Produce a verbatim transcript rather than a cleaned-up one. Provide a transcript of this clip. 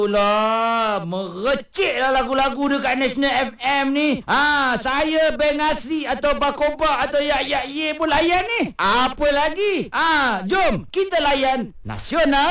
Ulah, merecik lah lagu-lagu dekat National F M ni. Ha, saya Beng Asri atau Bakoba atau Yak Yak Ye pun layan ni. Apa lagi? Ha, jom kita layan Nasional.